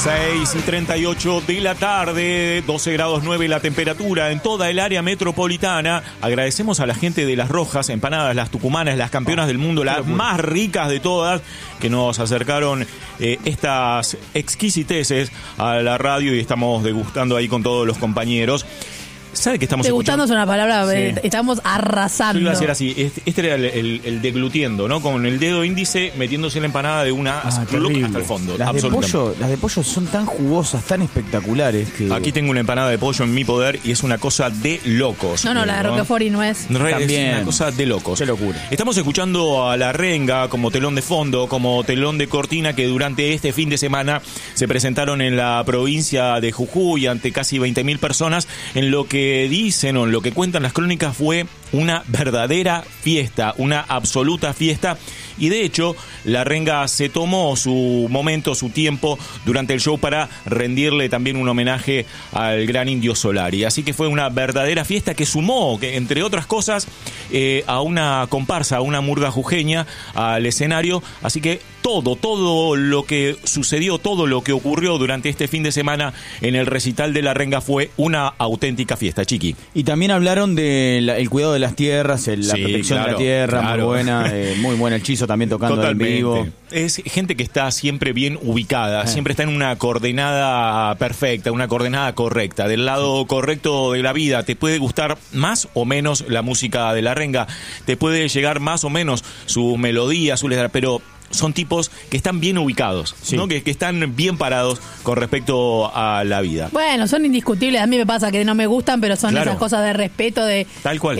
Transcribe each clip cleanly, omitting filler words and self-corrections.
6:38 de la tarde, 12 grados 9 la temperatura en toda el área metropolitana. Agradecemos a la gente de Las Rojas, empanadas, las tucumanas, las campeonas del mundo, las más ricas de todas, que nos acercaron estas exquisiteces a la radio y estamos degustando ahí con todos los compañeros. ¿Sabe que estamos degustando? Es una palabra, sí. Estamos arrasando. Yo iba a hacer así, este era el deglutiendo, ¿no? Con el dedo índice metiéndose la empanada de una hasta el fondo. Las de pollo son tan jugosas, tan espectaculares que... Aquí tengo una empanada de pollo en mi poder y es una cosa de locos. No, la de Roquefort y nuez. También. Es una cosa de locos. Qué locura. Estamos escuchando a La Renga como telón de fondo, como telón de cortina, que durante este fin de semana se presentaron en la provincia de Jujuy ante casi 20.000 personas, en lo que dicen o en lo que cuentan las crónicas fue una verdadera fiesta, una absoluta fiesta. Y de hecho, La Renga se tomó su momento, su tiempo durante el show para rendirle también un homenaje al gran Indio Solari. Así que fue una verdadera fiesta que sumó, que entre otras cosas, a una comparsa, a una murga jujeña al escenario. Así que todo lo que sucedió, todo lo que ocurrió durante este fin de semana en el recital de La Renga fue una auténtica fiesta, Chiqui. Y también hablaron del cuidado de las tierras, la protección de la tierra, muy buena el Chizo también tocando totalmente en vivo. Es gente que está siempre bien ubicada, siempre está en una coordenada perfecta, una coordenada correcta, del lado correcto de la vida. Te puede gustar más o menos la música de La Renga, te puede llegar más o menos sus melodías, sus letras, pero son tipos que están bien ubicados, sí, ¿no? Que están bien parados con respecto a la vida. Bueno, son indiscutibles. A mí me pasa que no me gustan, pero son esas cosas de respeto, de tal cual.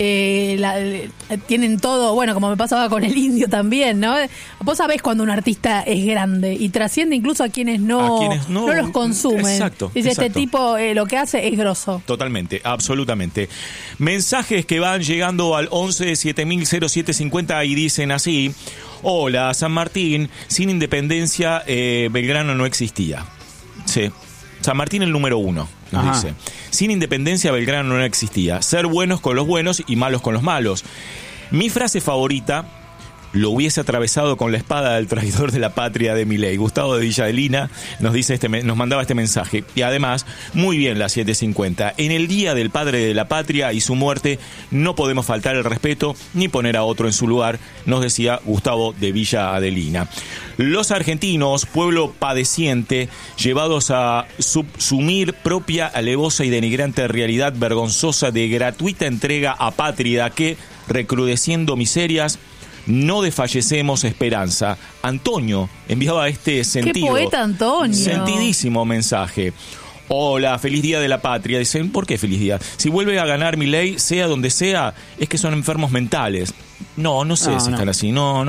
Tienen todo, bueno, como me pasaba con el Indio también, ¿no? Vos sabés cuando un artista es grande y trasciende incluso a quienes no los consumen. Exacto. Dice, este tipo lo que hace es grosso. Totalmente, absolutamente. Mensajes que van llegando al 11 7000 y dicen así: hola, San Martín, sin independencia Belgrano no existía. Sí, San Martín el número 1, nos dice. Sin independencia Belgrano no existía. Ser buenos con los buenos y malos con los malos. Mi frase favorita: lo hubiese atravesado con la espada del traidor de la patria de Milei. Gustavo de Villa Adelina nos dice nos mandaba este mensaje. Y además, muy bien las 7:50. En el día del padre de la patria y su muerte, no podemos faltar el respeto ni poner a otro en su lugar, nos decía Gustavo de Villa Adelina. Los argentinos, pueblo padeciente, llevados a subsumir propia, alevosa y denigrante realidad vergonzosa de gratuita entrega apátrida que, recrudeciendo miserias, no desfallecemos esperanza. Antonio enviaba este sentido. ¡Qué poeta, Antonio! Sentidísimo mensaje. Hola, feliz día de la patria. Dicen, ¿por qué feliz día? Si vuelve a ganar Milei, sea donde sea, es que son enfermos mentales. No sé si están así. No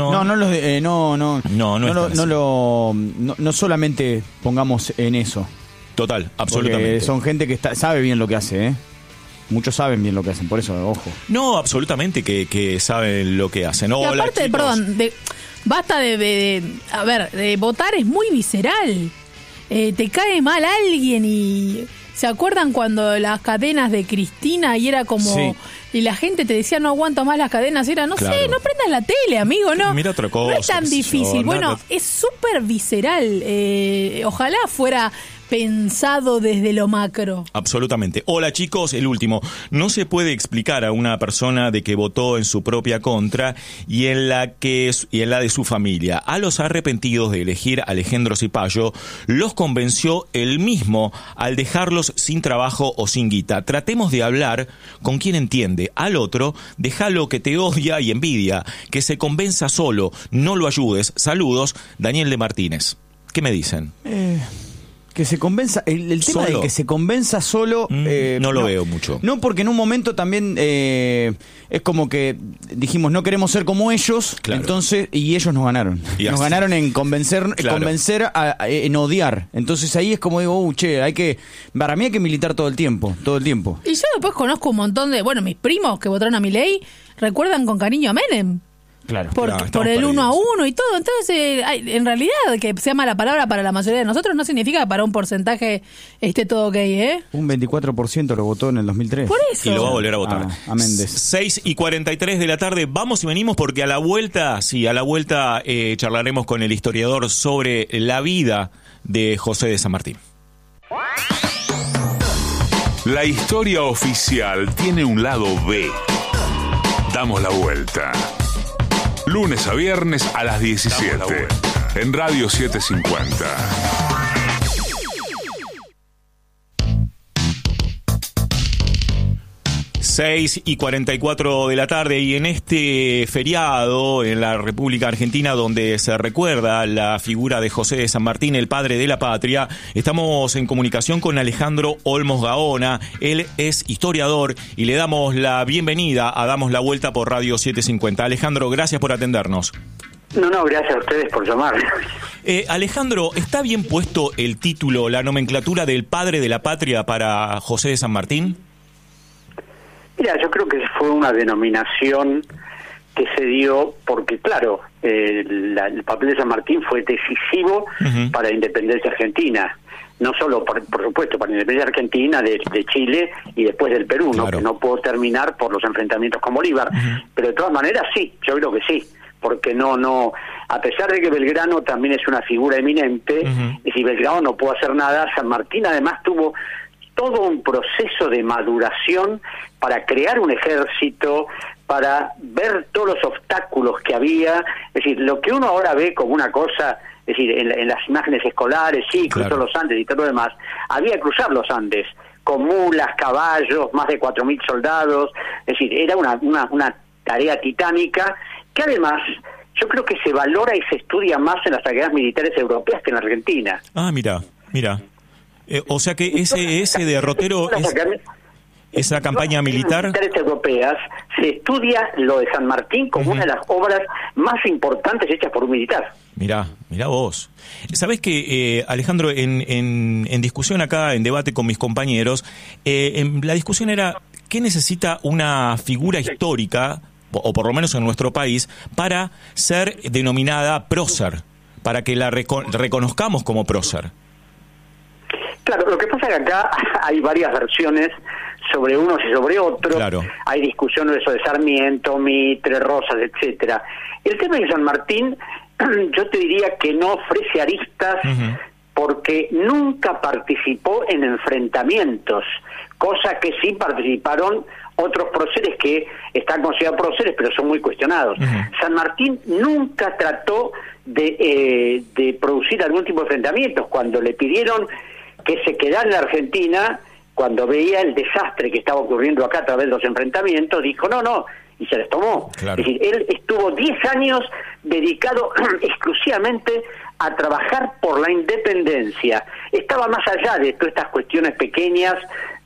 solamente pongamos en eso. Total, absolutamente. Porque son gente que sabe bien lo que hace, ¿eh? Muchos saben bien lo que hacen, por eso, ojo. No, absolutamente que saben lo que hacen. Y aparte, perdón, basta de votar es muy visceral. Te cae mal alguien y... ¿Se acuerdan cuando las cadenas de Cristina y era como... Sí. Y la gente te decía, no aguanto más las cadenas? Era, no sé, no prendas la tele, amigo, ¿no? Mira otra cosa. No es tan difícil. Bueno, es súper visceral. Ojalá fuera pensado desde lo macro. Absolutamente. Hola, chicos, el último. No se puede explicar a una persona de que votó en su propia contra y en la de su familia. A los arrepentidos de elegir a Alejandro Cipayo los convenció él mismo al dejarlos sin trabajo o sin guita. Tratemos de hablar con quien entiende. Al otro, déjalo que te odia y envidia, que se convenza solo, no lo ayudes. Saludos, Daniel de Martínez. ¿Qué me dicen? Que se convenza, el tema de que se convenza solo... no lo veo mucho. No, porque en un momento también es como que dijimos, no queremos ser como ellos, entonces, y ellos nos ganaron. Nos ganaron en convencer, en odiar. Entonces ahí es como digo, para mí hay que militar todo el tiempo. Y yo después conozco un montón de, mis primos que votaron a Milei, recuerdan con cariño a Menem. Claro. Por el 1-1 y todo. Entonces, en realidad, que sea mala palabra para la mayoría de nosotros no significa que para un porcentaje esté todo ok, ¿eh? Un 24% lo votó en el 2003. Por eso. Y lo va a volver a votar. A Méndez. 6:43 de la tarde. Vamos y venimos porque a la vuelta charlaremos con el historiador sobre la vida de José de San Martín. La historia oficial tiene un lado B. Damos la vuelta. Lunes a viernes a las 17 en Radio 750. 6:44 de la tarde, y en este feriado en la República Argentina, donde se recuerda la figura de José de San Martín, el padre de la patria, estamos en comunicación con Alejandro Olmos Gaona. Él es historiador y le damos la bienvenida a Damos la Vuelta por Radio 750. Alejandro, gracias por atendernos. No, gracias a ustedes por llamar. Alejandro, ¿está bien puesto el título, la nomenclatura del padre de la patria para José de San Martín? Mira, yo creo que fue una denominación que se dio porque, claro, el papel de San Martín fue decisivo para la independencia argentina. No solo, por supuesto, para la independencia argentina de Chile y después del Perú, claro, ¿no? Que no pudo terminar por los enfrentamientos con Bolívar. Pero de todas maneras, sí, yo creo que sí. Porque no, a pesar de que Belgrano también es una figura eminente, y si Belgrano no pudo hacer nada, San Martín además tuvo todo un proceso de maduración para crear un ejército, para ver todos los obstáculos que había. Es decir, lo que uno ahora ve como una cosa, es decir, en las imágenes escolares, sí, cruzó claro, los Andes y todo lo demás, había que cruzar los Andes con mulas, caballos, más de 4.000 soldados. Es decir, era una tarea titánica que además yo creo que se valora y se estudia más en las academias militares europeas que en Argentina. Ah, mira. O sea que ese derrotero, esa campaña militar... En las militares europeas se estudia lo de San Martín como una de las obras más importantes hechas por un militar. Mirá vos. Sabés que, Alejandro, en discusión acá, en debate con mis compañeros, la discusión era ¿qué necesita una figura histórica, o por lo menos en nuestro país, para ser denominada prócer, para que la reconozcamos como prócer? Claro, lo que pasa es que acá hay varias versiones sobre unos y sobre otros. Claro. Hay discusiones sobre Sarmiento, Mitre, Rosas, etcétera. El tema de San Martín, yo te diría que no ofrece aristas porque nunca participó en enfrentamientos, cosa que sí participaron otros próceres que están considerados próceres, pero son muy cuestionados. San Martín nunca trató de producir algún tipo de enfrentamientos. Cuando le pidieron que se quedara en la Argentina, cuando veía el desastre que estaba ocurriendo acá a través de los enfrentamientos, dijo no, y se les tomó. Claro. Es decir, él estuvo 10 años dedicado exclusivamente a trabajar por la independencia. Estaba más allá de todas estas cuestiones pequeñas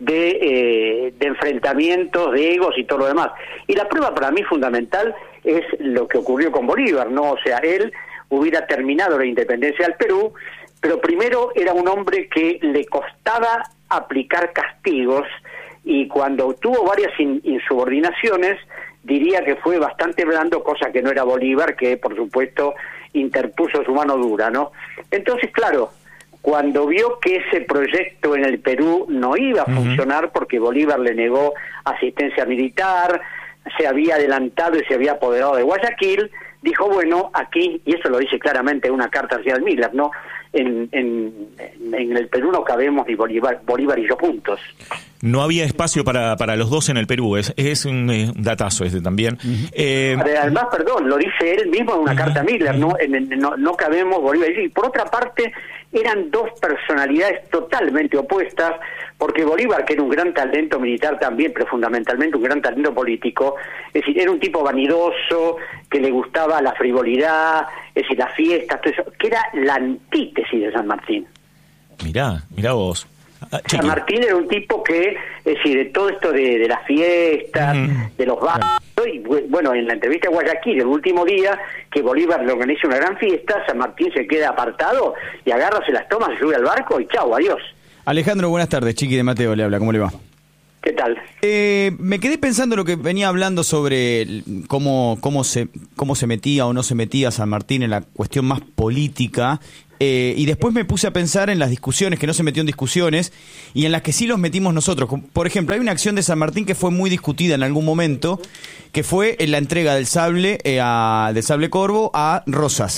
de enfrentamientos, de egos y todo lo demás. Y la prueba para mí fundamental es lo que ocurrió con Bolívar, ¿no? O sea, él hubiera terminado la independencia del Perú, pero primero era un hombre que le costaba aplicar castigos, y cuando tuvo varias insubordinaciones, diría que fue bastante blando, cosa que no era Bolívar, que por supuesto interpuso su mano dura, ¿no? Entonces, claro, cuando vio que ese proyecto en el Perú no iba a funcionar porque Bolívar le negó asistencia militar, se había adelantado y se había apoderado de Guayaquil, dijo, bueno, aquí, y eso lo dice claramente una carta hacia Miller, ¿no? En el Perú no cabemos ni Bolívar y yo juntos. No había espacio para los dos en el Perú, es un datazo este también. Además, perdón, lo dice él mismo en una carta a Miller, no cabemos Bolívar y yo. Y por otra parte, eran dos personalidades totalmente opuestas, porque Bolívar, que era un gran talento militar también, pero fundamentalmente un gran talento político, es decir, era un tipo vanidoso, que le gustaba la frivolidad, es decir, las fiestas, todo eso, que era la antítesis de San Martín. Mirá vos. San Martín era un tipo que, es decir, de todo esto de las fiestas, de los barrios, y bueno, en la entrevista a Guayaquil, el último día que Bolívar le organiza una gran fiesta, San Martín se queda apartado y agarra, se las toma, se sube al barco y chau, adiós. Alejandro, buenas tardes. Chiqui de Mateo le habla, ¿cómo le va? ¿Qué tal? Me quedé pensando lo que venía hablando sobre cómo se metía o no se metía San Martín en la cuestión más política, y después me puse a pensar en las discusiones, que no se metió en discusiones, y en las que sí los metimos nosotros. Por ejemplo, hay una acción de San Martín que fue muy discutida en algún momento, que fue en la entrega del sable Corvo a Rosas.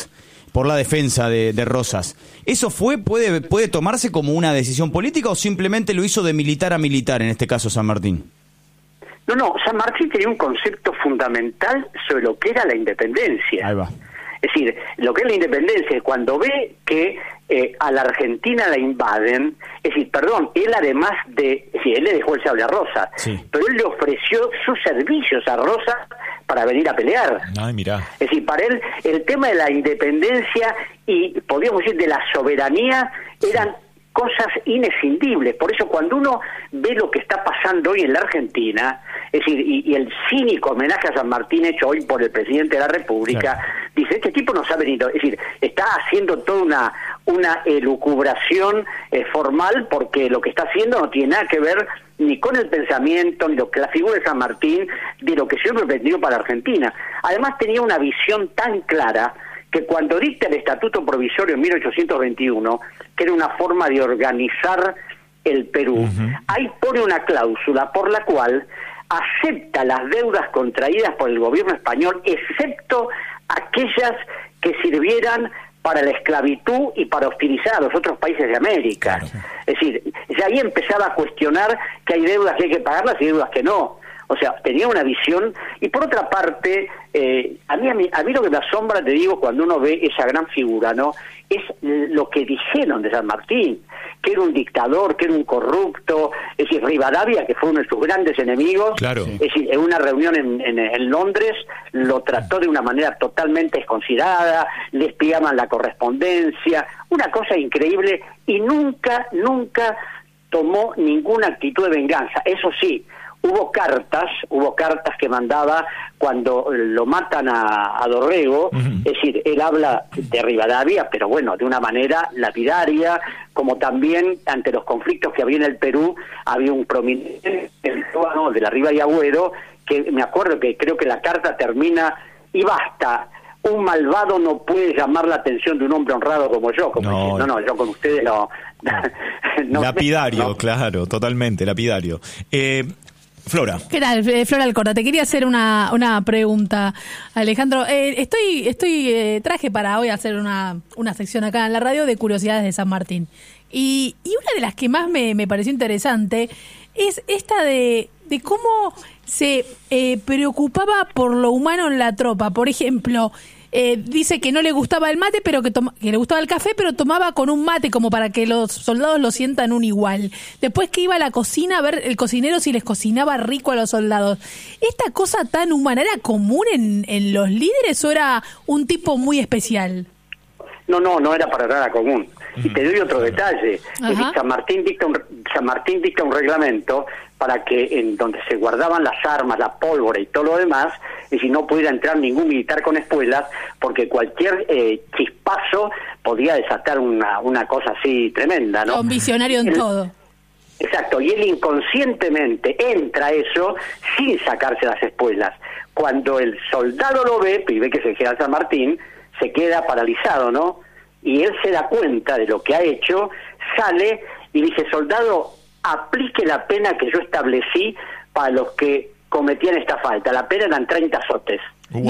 por la defensa de Rosas. ¿Eso puede tomarse como una decisión política o simplemente lo hizo de militar a militar, en este caso San Martín? No, San Martín tenía un concepto fundamental sobre lo que era la independencia. Ahí va. Es decir, lo que es la independencia es cuando ve que a la Argentina la invaden, es decir, él además de, él le dejó el sable a Rosas, sí, pero él le ofreció sus servicios a Rosas para venir a pelear. Ay, mirá. Es decir, para él el tema de la independencia y, podríamos decir, de la soberanía eran cosas inescindibles. Por eso cuando uno ve lo que está pasando hoy en la Argentina, es decir, y el cínico homenaje a San Martín hecho hoy por el presidente de la República, claro, dice, este tipo no sabe ni... Es decir, está haciendo toda una elucubración formal, porque lo que está haciendo no tiene nada que ver ni con el pensamiento, ni lo que la figura de San Martín, de lo que siempre pretendió para Argentina. Además tenía una visión tan clara que cuando dicta el Estatuto Provisorio en 1821, que era una forma de organizar el Perú, ahí pone una cláusula por la cual acepta las deudas contraídas por el gobierno español, excepto aquellas que sirvieran para la esclavitud y para hostilizar a los otros países de América. Claro. Es decir, ya ahí empezaba a cuestionar que hay deudas que hay que pagarlas y deudas que no. O sea, tenía una visión. Y por otra parte, a mí lo que me asombra, te digo, cuando uno ve esa gran figura, ¿no?, es lo que dijeron de San Martín, que era un dictador, que era un corrupto. Es decir, Rivadavia, que fue uno de sus grandes enemigos, claro, es decir, en una reunión en Londres lo trató de una manera totalmente desconsiderada, le espiaban la correspondencia, una cosa increíble, y nunca tomó ninguna actitud de venganza. Eso sí, hubo cartas que mandaba cuando lo matan a Dorrego, es decir, él habla de Rivadavia, pero bueno, de una manera lapidaria, como también ante los conflictos que había en el Perú, había un prominente de la Riva y Agüero, que me acuerdo que creo que la carta termina, y basta, un malvado no puede llamar la atención de un hombre honrado como yo, yo con ustedes no. Lapidario, claro, totalmente, lapidario. Flora. ¿Qué tal, Flora Alcorta? Te quería hacer una pregunta, Alejandro. Traje para hoy hacer una sección acá en la radio de curiosidades de San Martín. Y una de las que más me pareció interesante es esta de cómo se preocupaba por lo humano en la tropa. Por ejemplo, dice que no le gustaba el mate, pero que le gustaba el café, pero tomaba con un mate como para que los soldados lo sientan un igual. Después que iba a la cocina a ver el cocinero si les cocinaba rico a los soldados. ¿Esta cosa tan humana era común en los líderes o era un tipo muy especial? No era para nada común. Y te doy otro detalle. San Martín dicta un reglamento para que en donde se guardaban las armas, la pólvora y todo lo demás, y si no pudiera entrar ningún militar con espuelas, porque cualquier chispazo podía desatar una cosa así tremenda, ¿no? Un visionario en todo. Exacto, y él inconscientemente entra a eso sin sacarse las espuelas. Cuando el soldado lo ve, y ve que es el general San Martín, se queda paralizado, ¿no? Y él se da cuenta de lo que ha hecho, sale y dice, soldado, aplique la pena que yo establecí para los que cometían esta falta. La pena eran 30 azotes.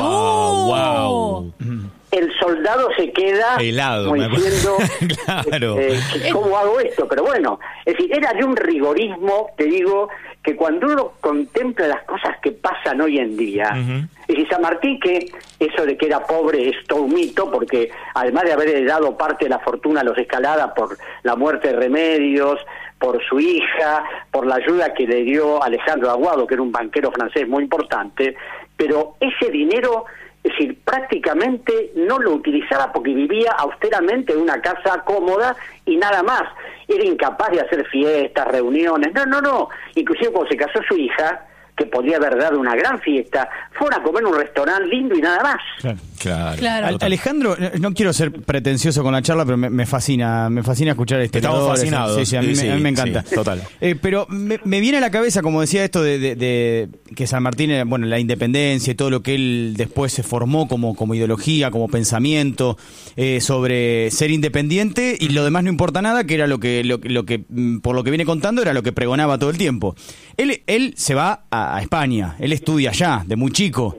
¡Wow! El soldado se queda helado, diciendo, claro. ¿Cómo hago esto? Pero bueno, es decir, era de un rigorismo, te digo, que cuando uno contempla las cosas que pasan hoy en día, es decir, San Martín, que eso de que era pobre es todo un mito, porque además de haber heredado parte de la fortuna a los Escalada por la muerte de Remedios, por su hija, por la ayuda que le dio Alejandro Aguado, que era un banquero francés muy importante, pero ese dinero, es decir, prácticamente no lo utilizaba porque vivía austeramente en una casa cómoda y nada más. Era incapaz de hacer fiestas, reuniones, no. Inclusive cuando se casó su hija, que podría haber dado una gran fiesta, fueron a comer en un restaurante lindo y nada más. Claro. Alejandro, no quiero ser pretencioso con la charla, pero me fascina escuchar este. Estamos fascinados. Sí, a mí me encanta. Sí, total. Pero me viene a la cabeza, como decía, esto de que San Martín, la independencia y todo lo que él después se formó como ideología, como pensamiento, sobre ser independiente y lo demás no importa nada, que era lo que por lo que viene contando, era lo que pregonaba todo el tiempo. Él se va a España, él estudia allá, de muy chico.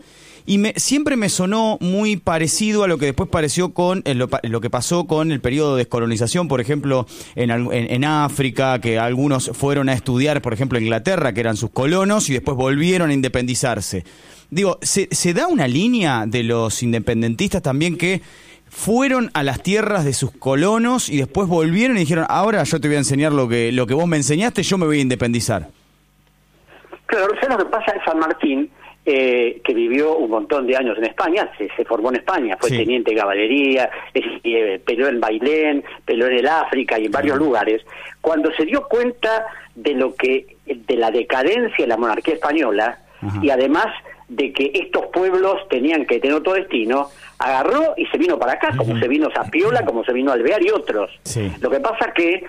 Y siempre me sonó muy parecido a lo que después pareció con lo que pasó con el periodo de descolonización, por ejemplo, en África, que algunos fueron a estudiar, por ejemplo, a Inglaterra, que eran sus colonos, y después volvieron a independizarse. Digo, ¿se da una línea de los independentistas también que fueron a las tierras de sus colonos y después volvieron y dijeron, ahora yo te voy a enseñar lo que vos me enseñaste, yo me voy a independizar? Claro, ¿sabes lo que pasa en San Martín? Que vivió un montón de años en España, se formó en España, fue teniente de caballería, peleó en Bailén, peleó en el África y en varios lugares. Cuando se dio cuenta de la decadencia de la monarquía española, y además de que estos pueblos tenían que tener otro destino, agarró y se vino para acá, como se vino Zapiola, como se vino Alvear y otros. Sí. Lo que pasa que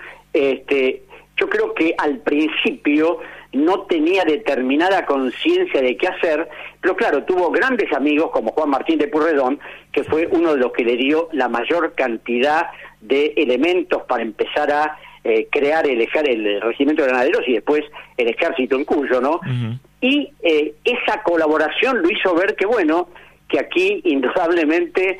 yo creo que al principio no tenía determinada conciencia de qué hacer, pero claro, tuvo grandes amigos como Juan Martín de Pueyrredón, que fue uno de los que le dio la mayor cantidad de elementos para empezar a crear el regimiento de granaderos y después el ejército en Cuyo, ¿no? Y esa colaboración lo hizo ver que, bueno, que aquí indudablemente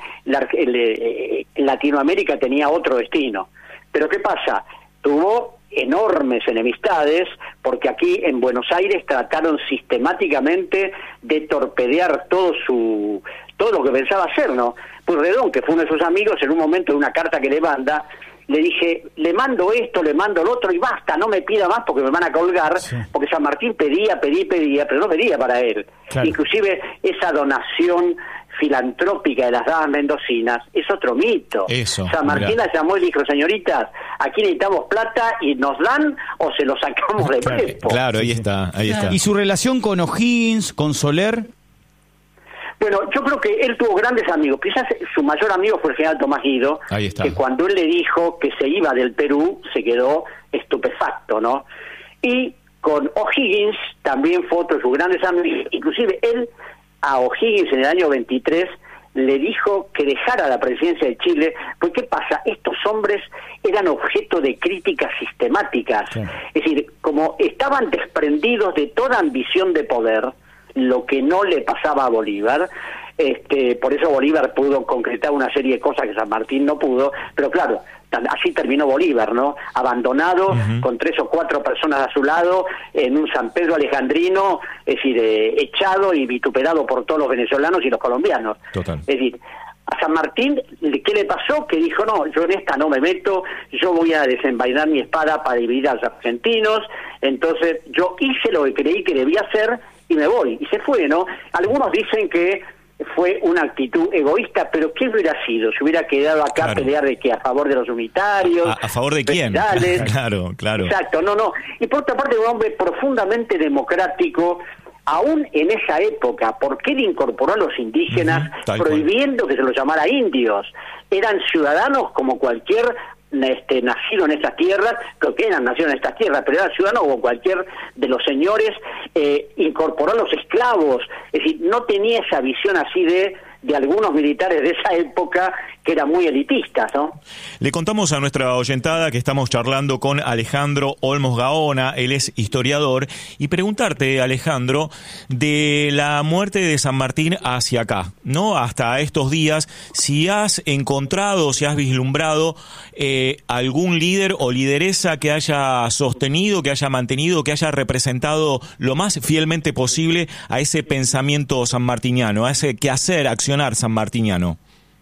Latinoamérica tenía otro destino. Pero ¿qué pasa? Tuvo enormes enemistades, porque aquí en Buenos Aires trataron sistemáticamente de torpedear todo lo que pensaba hacer, ¿no? Pueyrredón, que fue uno de sus amigos, en un momento de una carta que le manda, le dije, le mando esto, le mando lo otro y basta, no me pida más porque me van a colgar, porque San Martín pedía, pero no pedía para él. Claro. Inclusive esa donación filantrópica de las damas mendocinas es otro mito. San Martín la llamó y dijo, señoritas, aquí necesitamos plata y nos dan o se lo sacamos de prepo. Claro, ahí está. ¿Y su relación con O'Higgins, con Soler? Bueno, yo creo que él tuvo grandes amigos. Quizás su mayor amigo fue el general Tomás Guido, que cuando él le dijo que se iba del Perú, se quedó estupefacto, ¿no? Y con O'Higgins también fue otro de sus grandes amigos. Inclusive él a O'Higgins en el año 23 le dijo que dejara la presidencia de Chile, porque ¿qué pasa? Estos hombres eran objeto de críticas sistemáticas. Es decir, como estaban desprendidos de toda ambición de poder, lo que no le pasaba a Bolívar, por eso Bolívar pudo concretar una serie de cosas que San Martín no pudo, pero claro, así terminó Bolívar, ¿no? Abandonado, con 3 o 4 personas a su lado, en un San Pedro alejandrino, es decir, echado y vituperado por todos los venezolanos y los colombianos. Total. Es decir, a San Martín, ¿qué le pasó? Que dijo, no, yo en esta no me meto, yo voy a desenvainar mi espada para dividir a los argentinos, entonces yo hice lo que creí que debía hacer y me voy, y se fue, ¿no? Algunos dicen que fue una actitud egoísta, pero ¿qué hubiera sido? ¿Se hubiera quedado acá a pelear de qué? ¿A favor de los unitarios? ¿A favor de quién? Claro. Exacto, no. Y por otra parte, un hombre profundamente democrático, aún en esa época, porque él incorporó a los indígenas prohibiendo que se los llamara indios. Eran ciudadanos como cualquier nacido en estas tierras, creo que eran nacidos en estas tierras, pero eran ciudadanos como cualquier de los señores, incorporó a los esclavos, es decir, no tenía esa visión así de algunos militares de esa época que eran muy elitistas, ¿no? Le contamos a nuestra oyentada que estamos charlando con Alejandro Olmos Gaona, él es historiador, y preguntarte, Alejandro, de la muerte de San Martín hacia acá, ¿no? Hasta estos días, si has encontrado, si has vislumbrado algún líder o lideresa que haya sostenido, que haya mantenido, que haya representado lo más fielmente posible a ese pensamiento sanmartiniano, a ese quehacer, accionar sanmartiniano.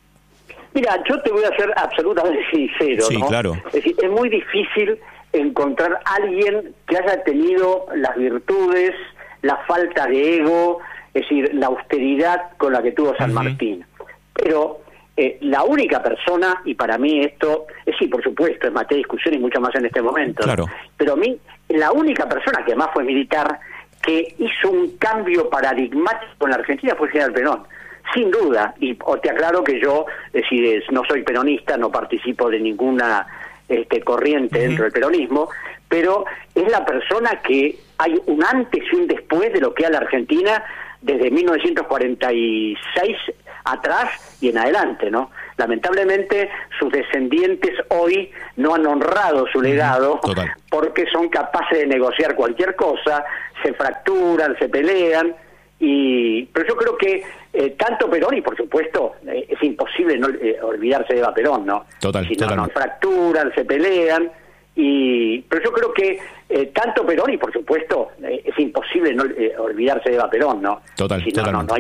Mira, yo te voy a ser absolutamente sincero, sí, ¿no? Claro. Es decir, es muy difícil encontrar a alguien que haya tenido las virtudes, la falta de ego, es decir, la austeridad con la que tuvo San Martín. Pero la única persona, y para mí esto, sí, por supuesto, es materia de discusión y mucho más en este momento, claro. Pero a mí, la única persona que además fue militar, que hizo un cambio paradigmático en la Argentina fue el general Perón. Sin duda, y te aclaro que yo, no soy peronista, no participo de ninguna corriente dentro del peronismo, pero es la persona que hay un antes y un después de lo que es la Argentina desde 1946 atrás y en adelante, ¿no? Lamentablemente sus descendientes hoy no han honrado su legado porque son capaces de negociar cualquier cosa, se fracturan, se pelean, Pero yo creo que tanto Perón, y por supuesto es imposible no olvidarse de Eva Perón, ¿no? Si no, nos fracturan, se pelean, pero yo creo que tanto Perón, y por supuesto es imposible no olvidarse de Eva Perón, ¿no? Si no, no hay